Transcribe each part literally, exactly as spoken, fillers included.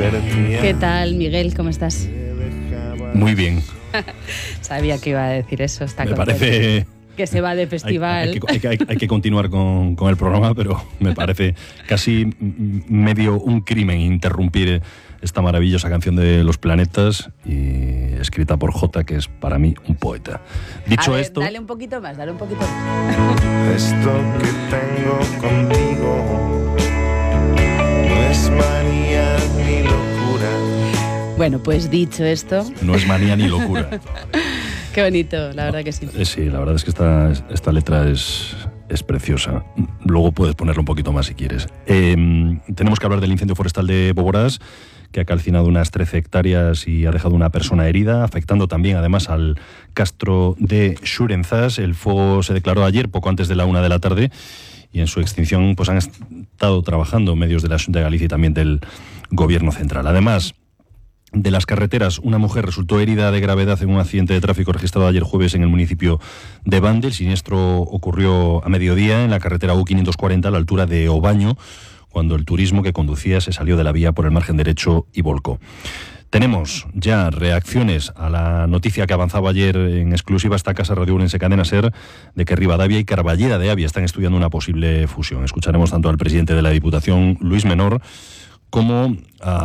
divertía. ¿Qué tal, Miguel? ¿Cómo estás? Muy bien. Sabía que iba a decir eso. Está Me contento. parece... Que se va de festival. Hay, hay, que, hay, que, hay, hay que continuar con, con el programa, pero me parece casi medio un crimen interrumpir esta maravillosa canción de Los Planetas, y escrita por Jota, que es para mí un poeta. Dicho a ver, esto... Dale un poquito más, dale un poquito más. Esto que tengo contigo no es manía ni locura. Bueno, pues dicho esto... No es manía ni locura. Qué bonito, la verdad que sí. Eh, sí, la verdad es que esta, esta letra es, es preciosa. Luego puedes ponerlo un poquito más si quieres. Eh, tenemos que hablar del incendio forestal de Boborás, que ha calcinado unas trece hectáreas y ha dejado una persona herida, afectando también además al castro de Xurenzas. El fuego se declaró ayer, poco antes de la una de la tarde, y en su extinción pues han estado trabajando medios de la Xunta de Galicia y también del Gobierno Central. Además de las carreteras, una mujer resultó herida de gravedad en un accidente de tráfico registrado ayer jueves en el municipio de Bande. El siniestro ocurrió a mediodía en la carretera U quinientos cuarenta a la altura de Obaño, cuando el turismo que conducía se salió de la vía por el margen derecho y volcó. Tenemos ya reacciones a la noticia que avanzaba ayer en exclusiva esta casa Radio Ourense Cadena SER, de que Ribadavia y Carballeda de Avia están estudiando una posible fusión. Escucharemos tanto al presidente de la Diputación, Luis Menor, como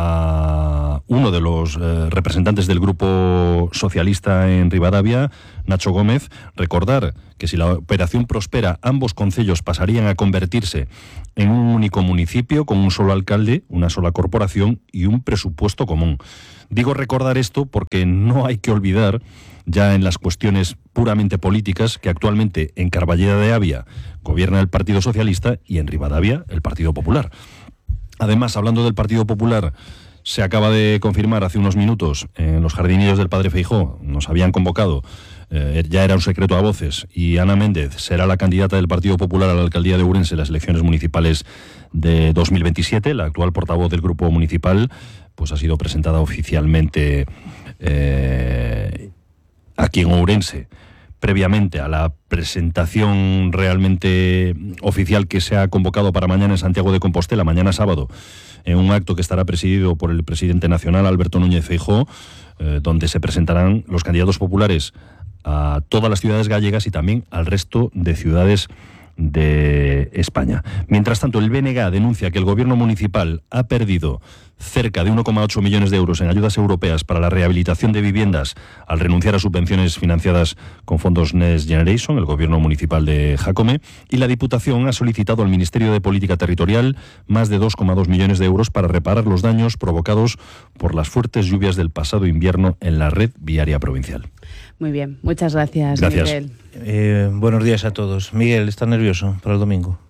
a uno de los eh, representantes del Grupo Socialista en Ribadavia, Nacho Gómez. Recordar que si la operación prospera, ambos concellos pasarían a convertirse en un único municipio con un solo alcalde, una sola corporación y un presupuesto común. Digo recordar esto porque no hay que olvidar, ya en las cuestiones puramente políticas, que actualmente en Carballeda de Avia gobierna el Partido Socialista y en Ribadavia el Partido Popular. Además, hablando del Partido Popular, se acaba de confirmar hace unos minutos en los jardinillos del Padre Feijóo, nos habían convocado, eh, ya era un secreto a voces, y Ana Méndez será la candidata del Partido Popular a la alcaldía de Ourense en las elecciones municipales de dos mil veintisiete. La actual portavoz del grupo municipal pues ha sido presentada oficialmente eh, aquí en Ourense, previamente a la presentación realmente oficial que se ha convocado para mañana en Santiago de Compostela, mañana sábado, en un acto que estará presidido por el presidente nacional, Alberto Núñez Feijóo, eh, donde se presentarán los candidatos populares a todas las ciudades gallegas y también al resto de ciudades de España. Mientras tanto, el B N G denuncia que el gobierno municipal ha perdido cerca de uno coma ocho millones de euros en ayudas europeas para la rehabilitación de viviendas al renunciar a subvenciones financiadas con fondos Next Generation, el gobierno municipal de Jácome, y la Diputación ha solicitado al Ministerio de Política Territorial más de dos coma dos millones de euros para reparar los daños provocados por las fuertes lluvias del pasado invierno en la red viaria provincial. Muy bien, muchas gracias, Gracias. Miguel. Eh, buenos días a todos. Miguel, ¿estás nervioso para el domingo?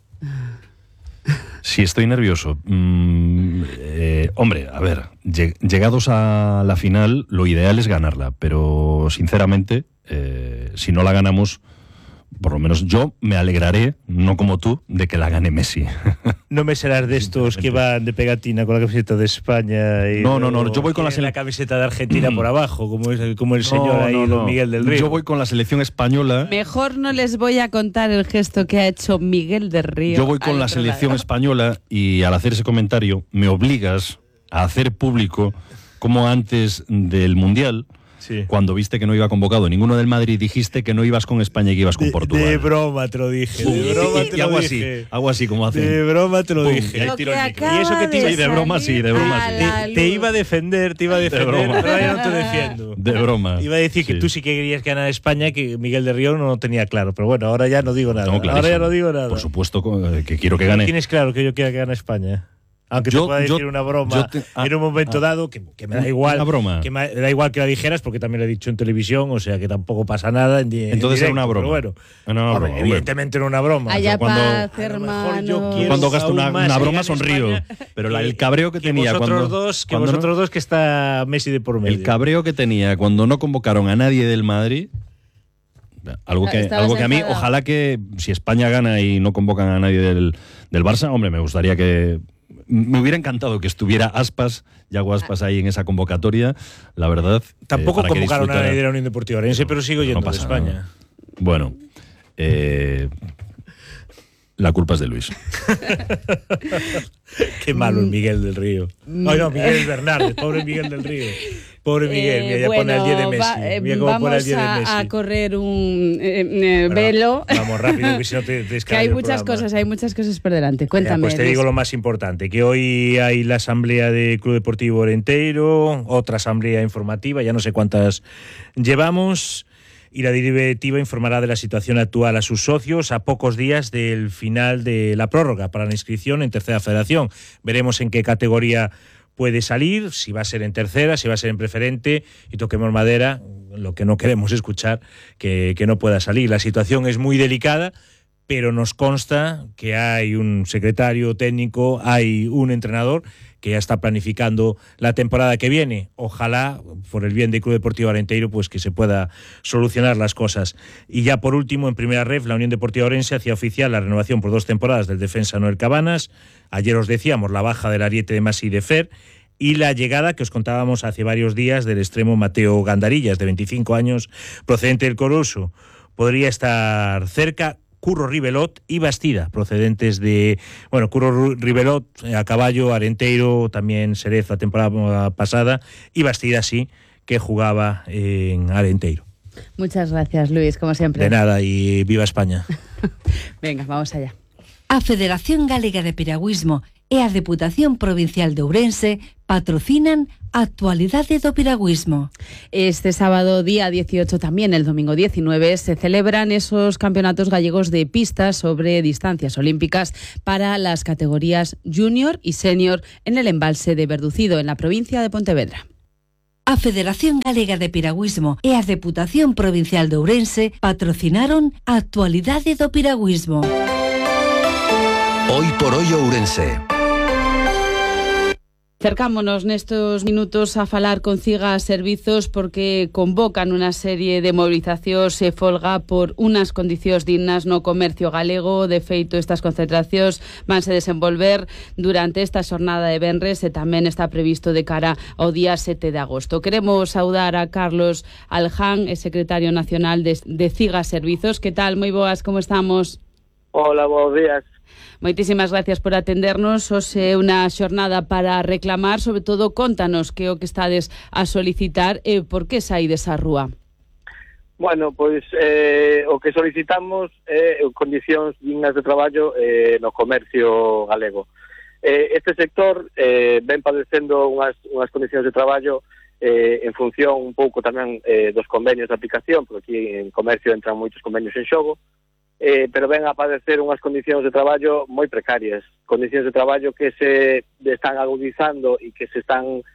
Sí, estoy nervioso. Mm, eh, hombre, a ver, llegados a la final, lo ideal es ganarla, pero sinceramente, eh, si no la ganamos, por lo menos yo me alegraré, no como tú, de que la gane Messi. No me serás de estos que van de pegatina con la camiseta de España y no, no, no, yo voy con la, la camiseta de Argentina por abajo, como es el, como el señor no, ahí, no, no. Miguel del Río. Yo voy con la selección española. Mejor no les voy a contar el gesto que ha hecho Miguel del Río. Yo voy con la selección lado. española, y al hacer ese comentario me obligas a hacer público como antes del Mundial. Sí. Cuando viste que no iba convocado ninguno del Madrid, dijiste que no ibas con España y que ibas con de, Portugal. De broma te lo dije, de broma te y lo hago dije. Así, hago así como hace. De broma te lo Pum, dije. Lo que y eso que te sí, de broma sí, de broma sí. Te, te iba a defender, te iba a defender, de broma. pero ya no te defiendo. De broma. Iba a decir sí. que tú sí que querías ganar España, que Miguel del Río no lo tenía claro, pero bueno, ahora ya no digo nada. Ahora ya no digo nada. Por supuesto que quiero que gane. Tienes claro que yo quiero que gane España. Aunque yo, te pueda decir yo, una broma te, ah, en un momento ah, dado, que, que me da igual. Una broma. Que me da igual que la dijeras, porque también lo he dicho en televisión, o sea que tampoco pasa nada. En, en Entonces directo, era una broma. Bueno, no, no, hombre, broma, evidentemente era una broma. Allá o sea, cuando, paz, hermano. Cuando gasto una, una broma sonrío. Pero la, el cabreo que, que tenía vosotros cuando. Dos, que cuando vosotros no, dos que está Messi de por medio. El cabreo que tenía cuando no convocaron a nadie del Madrid. Algo que, algo que a mí, enfadado. Ojalá que si España gana y no convocan a nadie del, del Barça, hombre, me gustaría que. Me hubiera encantado que estuviera Aspas, Yago Aspas ahí en esa convocatoria, la verdad. Tampoco eh, convocaron a nadie de la Unión Deportiva Orense, pero, pero sigo yendo no de España. Nada. Bueno, eh, La culpa es de Luis. Qué malo es Miguel del Río. Ay, no, Miguel Bernardo, pobre Miguel del Río. Pobre Miguel, mira, ya bueno, pone el día de Messi. Va, eh, mira cómo vamos pone el día a, de Messi. a correr un eh, eh, bueno, velo. Vamos rápido, que si no te, te que hay muchas cosas, hay muchas cosas por delante. Cuéntame. Ya, pues te Luis. digo lo más importante, que hoy hay la asamblea de Club Deportivo Orenteiro, otra asamblea informativa, ya no sé cuántas llevamos, y la directiva informará de la situación actual a sus socios a pocos días del final de la prórroga para la inscripción en Tercera Federación. Veremos en qué categoría puede salir, si va a ser en tercera, si va a ser en preferente, y toquemos madera, lo que no queremos escuchar, que, que no pueda salir. La situación es muy delicada, pero nos consta que hay un secretario técnico, hay un entrenador que ya está planificando la temporada que viene. Ojalá, por el bien del Club Deportivo Orenteiro, pues que se pueda solucionar las cosas. Y ya por último, en primera ref, la Unión Deportiva Orense hacía oficial la renovación por dos temporadas del defensa Noel Cabanas. Ayer os decíamos la baja del ariete de Masi de Fer y la llegada que os contábamos hace varios días del extremo Mateo Gandarillas, de veinticinco años, procedente del Coruso. Podría estar cerca Curro Ribelot y Bastida, procedentes de, bueno, Curro Ribelot a caballo, Arenteiro, también Serez la temporada pasada, y Bastida sí, que jugaba en Arenteiro. Muchas gracias, Luis, como siempre. De nada, y viva España. Venga, vamos allá. A Federación Galega de Piragüismo e a Deputación Provincial de Ourense patrocinan Actualidade do Piragüismo. Este sábado, día dieciocho, también el domingo diecinueve, se celebran esos campeonatos gallegos de pistas sobre distancias olímpicas para las categorías junior y senior en el embalse de Verducido, en la provincia de Pontevedra. A Federación Galega de Piragüismo e a Deputación Provincial de Ourense patrocinaron Actualidade do Piragüismo. Hoy por hoy Ourense. Cercámonos nestos minutos a falar con Ciga Servizos porque convocan unha serie de movilizacións e folga por unas condicións dignas no comercio galego. De feito, estas concentracións vanse desenvolver durante esta xornada de venres e tamén está previsto de cara ao día sete de agosto. Queremos saudar a Carlos Alján, secretario nacional de, de Ciga Servizos. Que tal? Moi boas, como estamos? Hola, buenos días. Moitísimas gracias por atendernos. Hoxe unha xornada para reclamar, sobre todo contanos que o que estades a solicitar e por que saides á rúa. Bueno, pois eh, o que solicitamos é eh, condicións dignas de traballo eh, no comercio galego. Eh, este sector eh, ven padecendo unhas, unhas condicións de traballo eh, en función un pouco tamén eh, dos convenios de aplicación, porque aquí en comercio entran moitos convenios en xogo, Eh, pero ven a padecer unhas condicións de traballo moi precarias, condicións de traballo que se están agudizando e que se están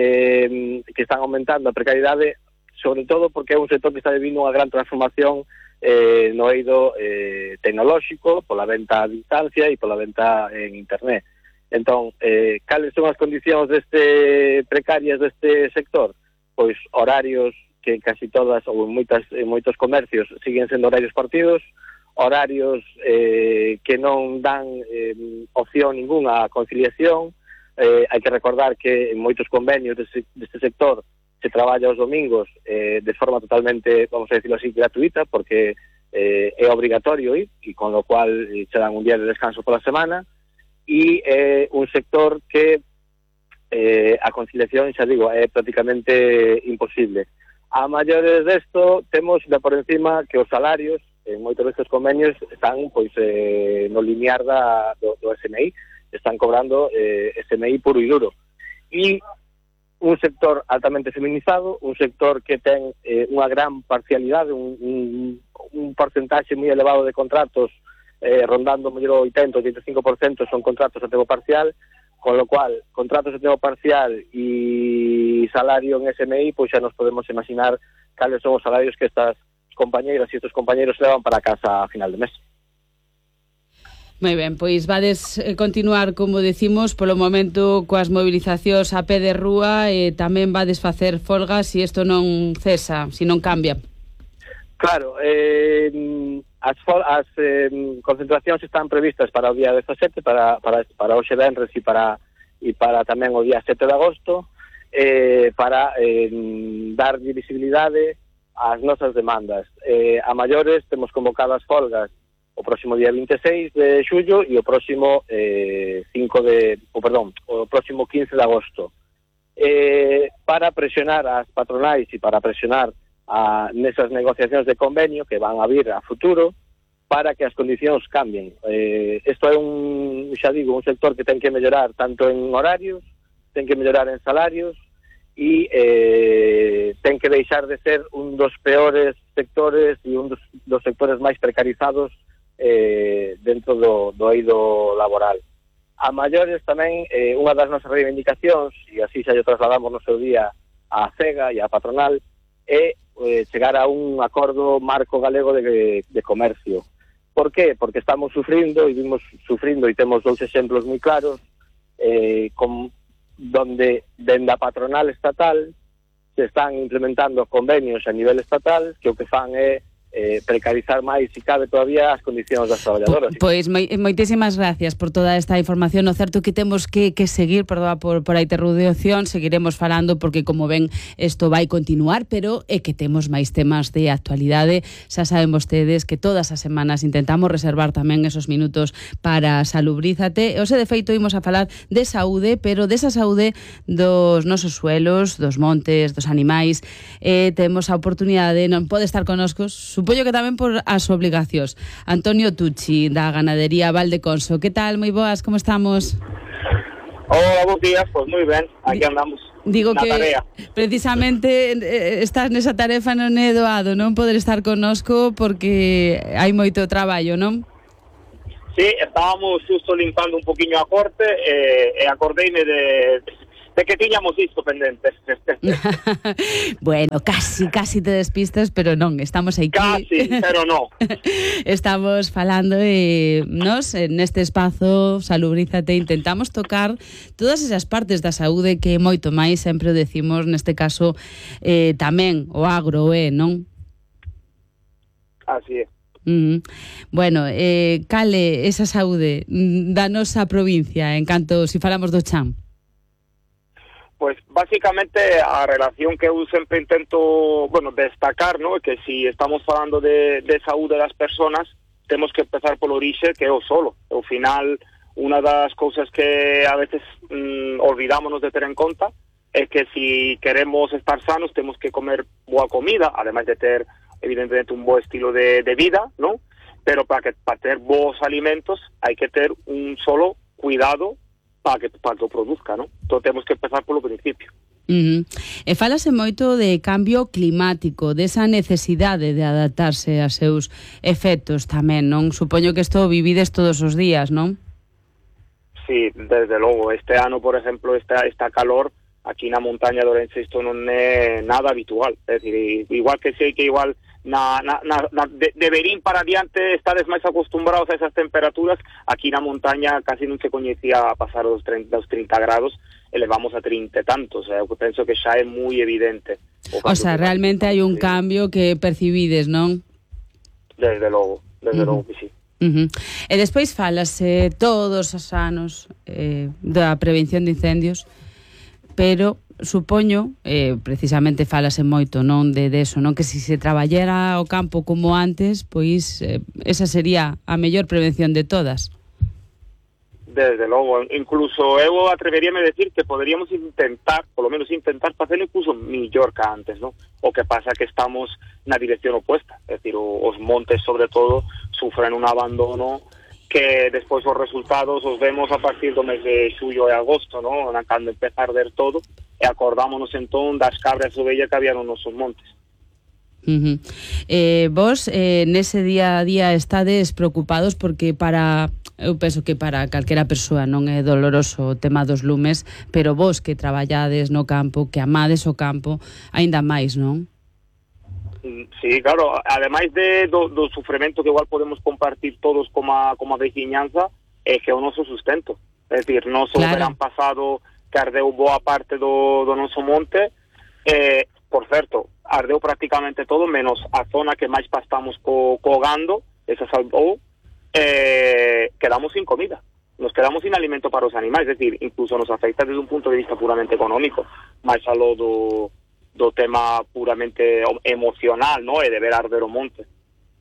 eh, que están aumentando a precariedade, sobre todo porque é un sector que está vivindo unha gran transformación eh, no eido eh, tecnolóxico, pola venta a distancia e pola venta en internet. Entón, eh, cales son as condicións deste precarias deste sector? Pois horarios que casi todas ou en, moitas, en moitos comercios siguen sendo horarios partidos, horarios eh, que non dan eh, opción ninguna a conciliación. Eh, hai que recordar que en moitos convenios deste, deste sector se traballa os domingos eh, de forma totalmente, vamos a decirlo así, gratuita, porque eh, é obrigatorio ir, e con lo cual eh, se dan un día de descanso pola semana, e é eh, un sector que eh, a conciliación, xa digo, é prácticamente imposible. A maiores desto, temos de por encima que os salarios en moitos destes convenios están pois eh, no linear da, do, do S M I, están cobrando eh, S M I puro e duro. E un sector altamente feminizado, un sector que ten eh, unha gran parcialidade, un, un, un porcentaxe moi elevado de contratos, eh, rondando mellor o oitenta a oitenta e cinco por cento son contratos a tempo parcial, con lo cual, contratos a tempo parcial e salario en S M I, pois xa nos podemos imaginar cales son os salarios que estas compañeiras e estes compañeiros levan para casa a final de mes. Moi ben, pois vades continuar, como decimos, polo momento coas movilizacións a pé de rúa e tamén vades facer folgas se isto non cesa, se non cambia. Claro, eh, as, as eh, concentracións están previstas para o día dezasete, para, para, para hoxe venres e para, e para tamén o día sete de agosto, eh, para eh, dar visibilidade as nosas demandas. Eh, a maiores temos convocadas folgas o próximo día vinte e seis de xullo e o próximo eh, cinco de, oh, perdón, o próximo quince de agosto. Eh, para presionar as patronais e para presionar a, nesas negociacións de convenio que van a vir a futuro para que as condicións cambien. Eh, isto é un, xa digo, un sector que ten que mellorar tanto en horarios, ten que mellorar en salarios e eh, ten que deixar de ser un dos peores sectores e un dos, dos sectores máis precarizados eh, dentro do, do eido laboral. A maiores tamén, eh, unha das nosas reivindicacións, e así xa lle trasladamos no seu día á CEGA e á patronal, é eh, chegar a un acordo marco galego de, de comercio. Por qué? Porque estamos sufrindo, e vimos sufrindo, e temos dous exemplos moi claros, eh, con, donde dende a patronal estatal se están implementando convenios a nivel estatal que o que fan é Eh, precarizar máis, se cabe todavía, as condicións das traballadoras. Pois moi, moitísimas gracias por toda esta información. O certo que temos que, que seguir, perdón por, por a interrupción, seguiremos falando porque, como ven, isto vai continuar, pero é que temos máis temas de actualidade. Xa saben vostedes que todas as semanas intentamos reservar tamén esos minutos para Salubrízate. E, ose, de feito, imos a falar de saúde, pero desa saúde dos nosos suelos, dos montes, dos animais. Eh, temos a oportunidade, non pode estar connosco, supoño que tamén por as obligacións. Antonio Tucci, da ganadería Valdeconso. Que tal? Moi boas, como estamos? Hola, bons días, pois pues moi ben, aquí andamos. Digo na que tarea. Precisamente eh, estás nesa tarefa, non é doado non poder estar connosco porque hai moito traballo, non? Sí, estábamos xusto limpando un poquinho a corte e, e acordeime de... de que tiñamos isto pendente. Bueno, casi, casi te despistas, pero non, estamos aquí. Casi, pero non. Estamos falando e nos, neste espazo Salubrízate, intentamos tocar todas esas partes da saúde que moito máis, sempre o decimos, neste caso eh, tamén o agro é, non? Así é. Mm. Bueno, eh, cale esa saúde da nosa provincia en canto, si falamos do chan? Pues básicamente a relación que eu sempre intento, bueno, destacar, ¿no? Que si estamos falando de, de saúde das personas, temos que empezar polo orixe, que é o solo. Ao final, unha das cousas que a veces mm, olvidámonos de ter en conta é que si queremos estar sanos, temos que comer boa comida, ademais de ter, evidentemente, un bo estilo de, de vida, ¿no? Pero para que para ter bons alimentos hai que ter un solo cuidado para que, para que o produzca, non? Entón temos que empezar polo principio. Uh-huh. E falase moito de cambio climático, desa necesidade de adaptarse a seus efectos tamén, non? Supoño que isto vivides todos os días, non? Sí, desde logo. Este ano, por exemplo, esta, esta calor aquí na montaña de Ourense isto non é nada habitual. É dicir, igual que sei que igual na, na, na, na de, de Verín para adiante estades máis acostumbrados a esas temperaturas, aquí na montaña casi non se coñecía pasar os treinta, os trinta grados, elevamos a trinta e tantos, eu penso que xa é moi evidente. O, o sea, realmente hai un cambio que percibides, non? Desde logo, desde uh-huh. logo que sí. Uh-huh. E despois falase todos os anos eh, da prevención de incendios, pero supoño, eh, precisamente falase moito, non, de deso, non, que se se traballara o campo como antes, pois eh, esa sería a mellor prevención de todas. Desde logo, incluso eu atreveríame a decir que poderíamos intentar, polo menos intentar facer incluso millor que antes, non? O que pasa que estamos na dirección opuesta, é dicir, os montes sobre todo sufren un abandono que despois os resultados os vemos a partir do mes de xullo e agosto, non? Cando empeza a arder todo, e acordámonos entón das cabras e ovellas que había nos nosos montes. Uh-huh. Eh, vos eh, nese día a día estades preocupados porque para, eu penso que para calquera persoa non é doloroso o tema dos lumes, pero vos que traballades no campo, que amades o campo, aínda máis, non? Sí, claro, ademais de, do, do sufrimento que igual podemos compartir todos como a, como a veciñanza, é que é o noso sustento. É dicir, non só claro. Verán pasado que ardeu boa parte do, do noso monte, eh, por certo, ardeu prácticamente todo, menos a zona que máis pastamos co, co gando, esa salvou, eh, quedamos sin comida, nos quedamos sin alimento para os animais, é dicir, incluso nos afecta desde un punto de vista puramente económico, máis aló do, do tema puramente emocional, no? E de ver arder o monte.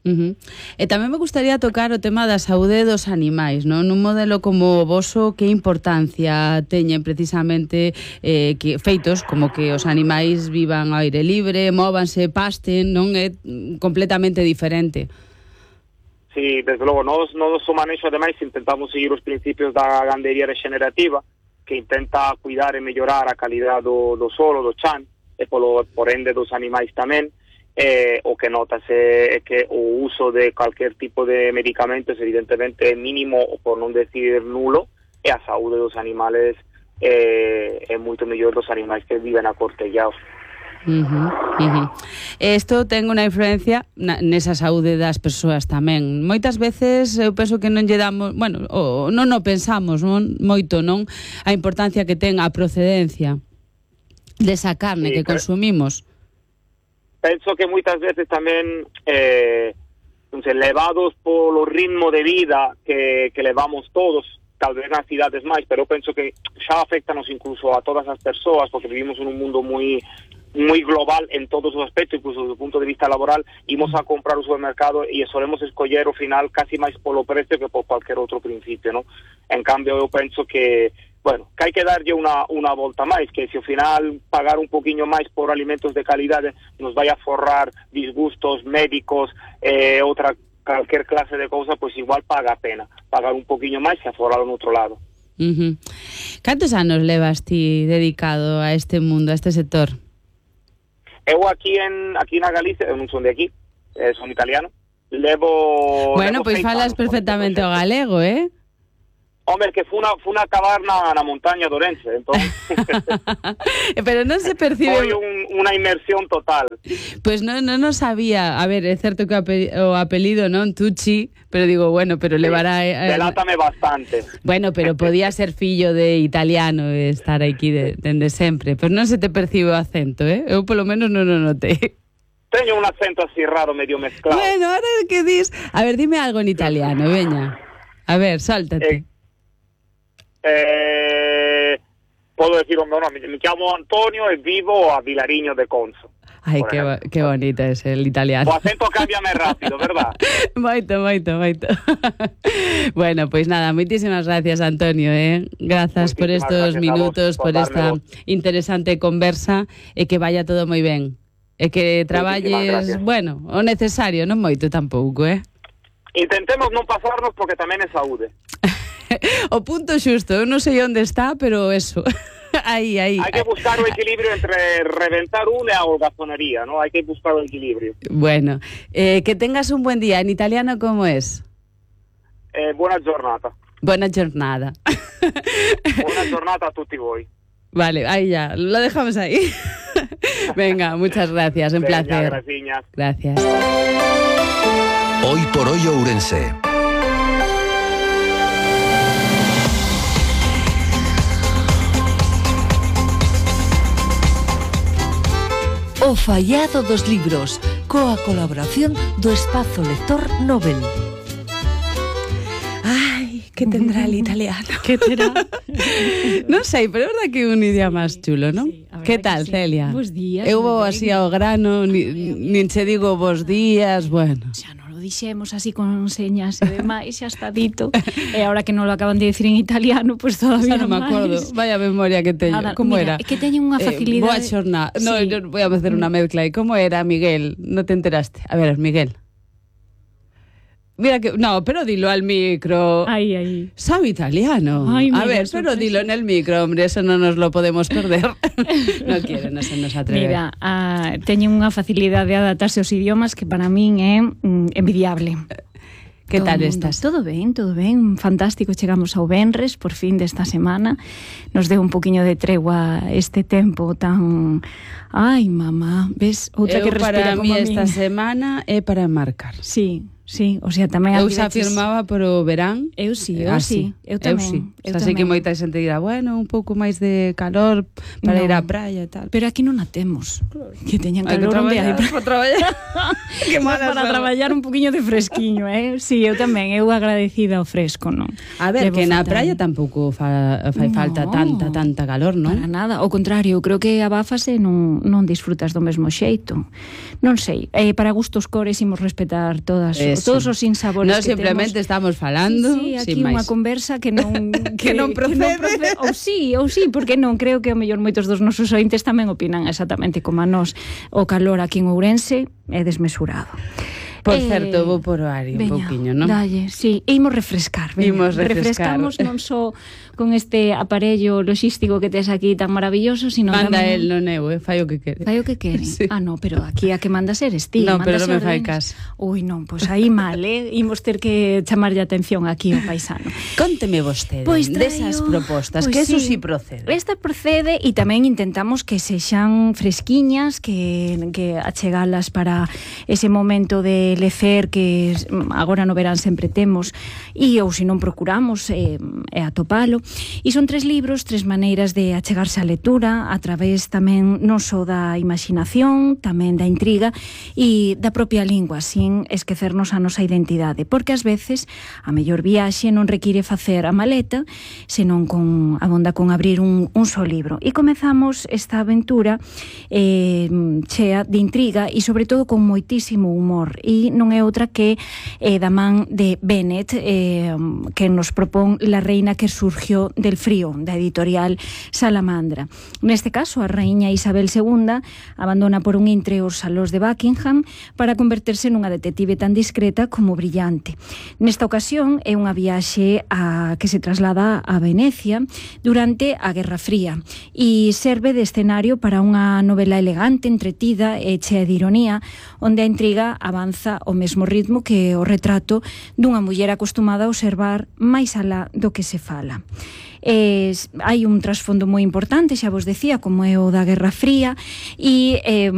Uh-huh. E tamén me gustaría tocar o tema da saúde dos animais, non? Nun modelo como o voso, que importancia teñen precisamente eh, que feitos como que os animais vivan ao aire libre, móvanse, pasten, non é completamente diferente. Sí, desde logo, nós no noso manexo ademais intentamos seguir os principios da gandería regenerativa, que intenta cuidar e mellorar a calidad do, do solo, do chan, e polo, por ende dos animais tamén. Eh, o que notase é que o uso de cualquier tipo de medicamentos evidentemente é mínimo, ou por non decir nulo, e a saúde dos animales eh, é moito mellor dos animais que viven acortellados. Uh-huh, uh-huh. Isto ten unha influencia na, nesa saúde das persoas tamén. Moitas veces eu penso que non lle damos, bueno, o, non o pensamos non moito, non? A importancia que ten a procedencia desa carne sí, que consumimos. Penso que moitas veces tamén eh, levados polo ritmo de vida que, que levamos todos, tal vez nas cidades máis, pero eu penso que xa afectanos incluso a todas as persoas, porque vivimos en un mundo moi moi global en todos os aspectos, incluso desde o punto de vista laboral. Imos a comprar o supermercado e solemos escoller o final casi máis polo precio que por cualquier outro principio, ¿no? En cambio eu penso que bueno, que hai que darlle unha, unha volta máis, que se ao final pagar un poquinho máis por alimentos de calidade nos vai a forrar disgustos médicos, eh, outra calquer clase de cousa, pois igual paga a pena pagar un poquinho máis e aforralo no outro lado. Uh-huh. Cantos anos levas ti dedicado a este mundo, a este sector? Eu aquí en aquí na Galicia, eu non son de aquí, eh, son italiano, levo... Bueno, levo pois falas perfectamente o galego, eh? Hombre, que fue una, fue una acabar na, na montaña de Ourense, entón... Pero non se percibe... Foi un, unha inmersión total. Pois pues non, non o sabía. A ver, é certo que o, ape, o apelido, non? Tucci, pero digo, bueno, pero sí, levará... Eh, delátame bastante. Bueno, pero podía ser fillo de italiano e estar aquí de, dende sempre. Pero non se te percibe o acento, eh? Eu polo menos non o notei. Teño un acento así raro, medio mezclado. Bueno, ahora que dis... A ver, dime algo en italiano, veña. A ver, sáltate. Eh, Eh, puedo decir un nombre, me llamo Antonio y vivo a Vilariño de Conso. Ay, qué, qué bonito es el italiano. O acento cámbiame rápido, ¿verdad? Moito, moito, moito. Bueno, pues nada, muchísimas gracias, Antonio, eh. Gracias por estos minutos, por esta interesante conversa, e que vaya todo moi ben. E que traballes, bueno, o necesario, non moito tampouco, eh. Intentemos non pasarnos porque tamén é saúde. O punto xusto, eu non sei onde está, pero eso. Aí, aí. Hai que buscar o equilibrio entre reventar un e a holgazonería, ¿no? Hai que buscar o equilibrio. Bueno, eh, que tengas un buen día. En italiano, ¿cómo es? Eh, buona giornata. Buena jornada. Buena giornata a tutti voi. Vale, ahí ya, lo dejamos ahí. Venga, muchas gracias, un Venga, placer. Gracias. Gracias. Hoy por hoy Ourense. O fallado dos libros, coa colaboración do Espazo Lector Nobel. Ay, que tendrá el italiano? Que terá? Non sei, pero é verdad que é un idioma máis chulo, non? Sí, que tal, que sí. Celia? Bos días. Eu vou así ao grano, ni, nin se digo bos días, bueno. Xa non lo dixemos así con señas e demais, xa está dito. E agora que non lo acaban de decir en italiano, pois pues todavía Xa non me acordo. máis. Vaya memoria que teño. Nada, Como mira, era? É que teñen unha facilidade. Eh, boa xornada. No, Sí. yo voy a hacer una mezcla. ¿Y cómo era, Miguel? No te enteraste. A ver, Miguel. Mira que... No, pero dilo al micro. Ay, ay. Sabe italiano. Ay, a mira, ver, sorpresa. pero dilo en el micro, hombre, eso no nos lo podemos perder. No quiere, no se nos atreve. Mira, ah, teñen unha facilidade de adaptarse aos idiomas que para min é mm, envidiable. Que Todo tal o mundo. estás? Todo ben, todo ben, fantástico. Chegamos ao venres, por fin desta semana. Nos deu un poquinho de tregua este tempo tan... Ai, mamá, ves? Outra Eu que respira para como mí a esta min. semana é para marcar. Sí, sí, o sea, tamén eu xa aviveches... firmaba por o verán. Eu sí, eu ah, sí, eu tamén. Eu sí. O sea, sei que moita xente dirá, bueno, un pouco máis de calor para no. ir á praia e tal. Pero aquí non a temos. Que teñan calor onde hai para traballar. Que para somos. Traballar un poquinho de fresquiño, eh? Sí, eu tamén, eu agradecida ao fresco, non? A ver, Debo que na fatal. praia tampouco fa, fai no, falta tanta, tanta calor, non? Para nada, ao contrario, eu creo que abáfase non, non disfrutas do mesmo xeito. Non sei, eh, para gustos cores imos respetar todas, todos os sinsabores no, que simplemente temos. estamos falando, sí, sí, aquí sin unha máis. conversa que non que, que non procede. Que non procede. Ou sí, ou sí, porque non creo que o mellor moitos dos nosos ointes tamén opinan exactamente como a nós. O calor aquí en Ourense é desmesurado. Por eh, certo, vou por o Ari un pouquiño, non? Dalle, sí, e imos refrescar, veña. Imos refrescar. Refrescamos non só con este aparello logístico que tes aquí tan maravilloso, sino manda tamén... el, non eu, eh? Fai o que quere. Fai o que quere? Sí. Ah, no, pero aquí a que mandas eres ti. Non, pero non me fai ordenes. caso. Ui, non, pois pues aí mal, eh? Imos ter que chamarlle atención aquí ao paisano. Conteme vostede Pois traio... desas propostas, pois que eso sí. sí procede. Esta procede e tamén intentamos que sexan fresquiñas, que, que achegalas para ese momento de lecer que agora no verán sempre temos, e ou se non procuramos eh, é atopalo. E son tres libros, tres maneiras de achegarse á lectura a través tamén non só da imaginación, tamén da intriga e da propia lingua, sin esquecernos a nosa identidade, porque ás veces a mellor viaxe non require facer a maleta, senón con abonda con abrir un, un só libro. E comezamos esta aventura eh, chea de intriga e sobre todo con moitísimo humor, e non é outra que eh, da man de Bennett, eh, que nos propón La reina que surgió del frío, da editorial Salamandra. Neste caso, a raíña Isabel segunda abandona por un intre os salós de Buckingham para converterse nunha detective tan discreta como brillante. Nesta ocasión é unha viaxe a, que se traslada a Venecia durante a Guerra Fría e serve de escenario para unha novela elegante, entretida e chea de ironía, onde a intriga avanza ao mesmo ritmo que o retrato dunha muller acostumada a observar máis alá do que se fala. Eh, hai un trasfondo moi importante, xa vos decía, como é o da Guerra Fría, e eh,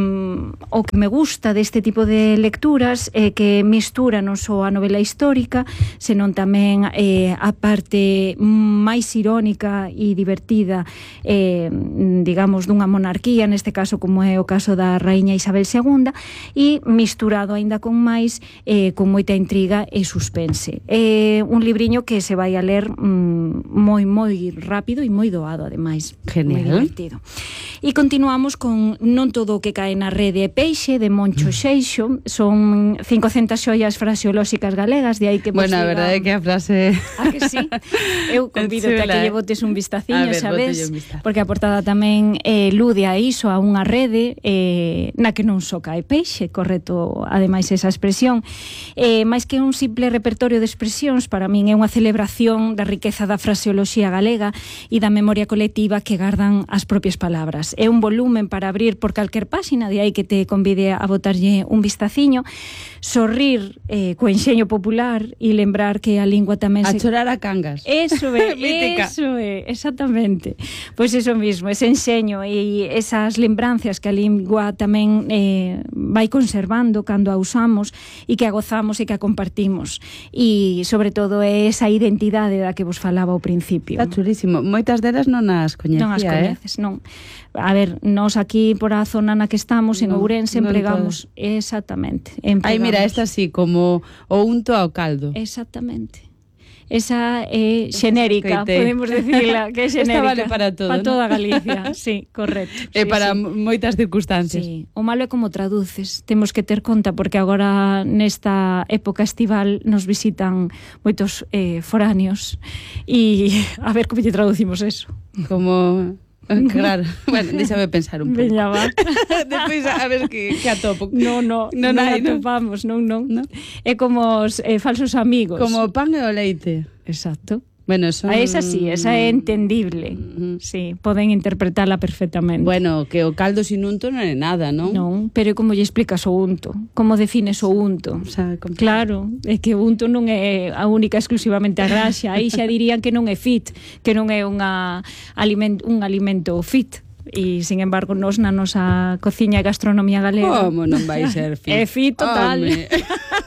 o que me gusta deste tipo de lecturas é que mistura non só a novela histórica, senón tamén eh, a parte máis irónica e divertida, eh, digamos, dunha monarquía, neste caso como é o caso da raíña Isabel segunda, e misturado aínda con máis, eh, con moita intriga e suspense. É un libriño que se vai a ler mm, moi, moi rápido e moi doado, ademais. Genial. Moi divertido. E continuamos con Non todo o que cae na rede é peixe, de Moncho Seixo. Son cincocentas xoias fraseolóxicas galegas, de aí que vos bueno, a verdade é que a frase... Ah, que sí? Eu convido-te a que lle botes un vistaciño, sabes? Porque a portada tamén eh, lude a iso, a unha rede eh, na que non só cae peixe, correcto, ademais esa expresión. Eh, máis que un simple repertorio de expresións, para min é unha celebración da riqueza da fraseoloxía galega e da memoria colectiva que gardan as propias palabras. É un volumen para abrir por calquer páxina, de aí que te convide a botarlle un vistaciño, sorrir eh, co enxeño popular e lembrar que a lingua tamén a se... chorar a cangas. Eso é, eso é, exactamente. Pois eso mismo, ese enxeño e esas lembranzas que a lingua tamén eh, vai conservando cando a usamos e que a gozamos e que a compartimos. E, sobre todo, é esa identidade da que vos falaba ao principio. Está chulísimo. Moitas delas non as coñecía, non as coñeces, eh? non. A ver, nós aquí por a zona na que estamos, en no, Ourense, non empregamos todas. Exactamente. Empregamos. Ai, mira, esta sí, como o unto ao caldo. Exactamente. Esa é xenérica, Coitei. podemos decirla, que é xenérica. Esta vale para todo, para ¿no? toda Galicia, sí, correcto. E sí, para sí. moitas circunstancias. Sí, o malo é como traduces. Temos que ter conta, porque agora nesta época estival nos visitan moitos eh, foráneos e a ver como lle traducimos eso. Como... Claro, bueno, déxame pensar un pouco. Veña, va. Despois a ver que, que atopo. No, no, non, non atopamos, non, non. ¿No? É como os eh, falsos amigos. Como o pan e o leite. Exacto. Bueno, son... A esa sí, esa é entendible. Uh-huh. Sí, poden interpretarla perfectamente. Bueno, que o caldo sin unto non é nada, non? Non, pero como lle explicas o unto? Como defines o unto? O sea, como... Claro, é que o unto non é a única exclusivamente a graxa. Aí xa dirían que non é fit, que non é unha alimento, un alimento fit. E, sin embargo, nos na nosa cociña e gastronomía galega... Como non vai ser fit? É fit total.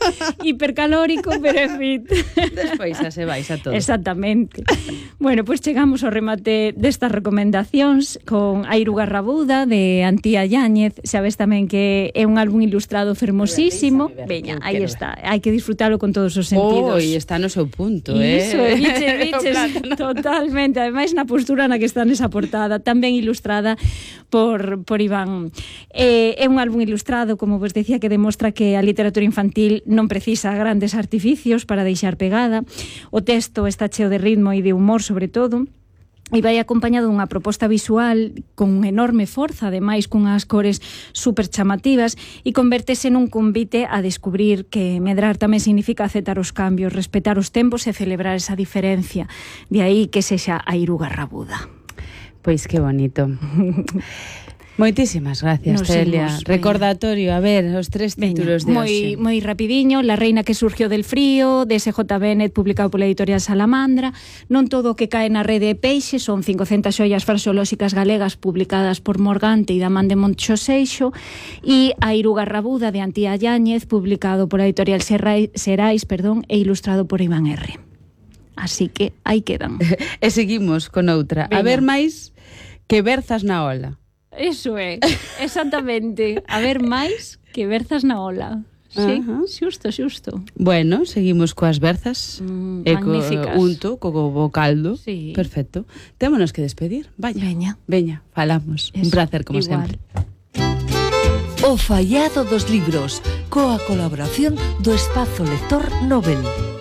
hipercalórico, pero en fin. Despois xa se vais a todo. Exactamente. Bueno, pois pues chegamos ao remate destas recomendacións con A Iruga Rabuda de Antía Yáñez. Sabes tamén que é un álbum ilustrado fermosísimo. Veña, aí está. Hai que disfrutalo con todos os sentidos. Oi, está no seu punto, eh? Iso, biches, biches, totalmente. Ademais, na postura na que está nesa portada, tamén ilustrada por, por Iván. Eh, é un álbum ilustrado, como vos decía, que demostra que a literatura infantil non precisa grandes artificios para deixar pegada. O texto está cheo de ritmo e de humor, sobre todo, e vai acompañado dunha proposta visual con enorme forza, ademais cunhas cores super chamativas, e convértese nun convite a descubrir que medrar tamén significa aceptar os cambios, respetar os tempos e celebrar esa diferencia. De aí que sexa A Iruga Rabuda. Pois que bonito. Moitísimas gracias, Nos Celia. Hemos, Recordatorio, a ver, os tres títulos de moi, hoxe. Moi rapidiño, La reina que surgió del frío, de S J Bennett, publicado pola editorial Salamandra. Non todo o que cae na rede de peixe, son cincocentas xollas fraseolóxicas galegas publicadas por Morgante e Damán de Montxoseixo, e A Iruga Rabuda de Antía Yáñez, publicado pola editorial Serais, Serais perdón, e ilustrado por Iván R. Así que aí quedan. E seguimos con outra. Veña. A ver máis que verzas na ola. Eso é, exactamente. A ver máis que verzas na ola. Sí, uh-huh. xusto, xusto. Bueno, seguimos coas verzas. Mm, e magníficas. Co unto, co bocaldo. Sí. Perfecto. Témonos que despedir. Vaya. Veña. Veña, falamos. Eso, un placer, como igual. sempre. O fallado dos libros, coa colaboración do Espazo Lector Nobel.